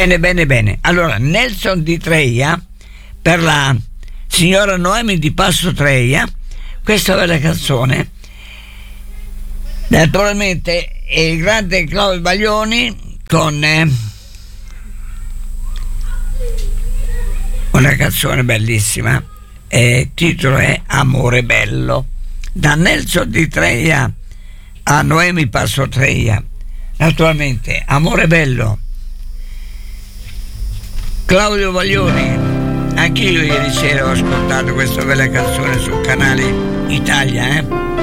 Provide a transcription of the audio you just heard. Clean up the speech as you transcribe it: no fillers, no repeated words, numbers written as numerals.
Bene, bene, bene. Allora, Nelson di Treia, per la signora Noemi di Passo Treia, questa bella canzone. Naturalmente il grande Claudio Baglioni con una canzone bellissima, il titolo è Amore Bello, da Nelson di Treia a Noemi Passo Treia. Naturalmente Amore Bello, Claudio Baglioni. Anch'io ieri sera ho ascoltato questa bella canzone sul canale Italia,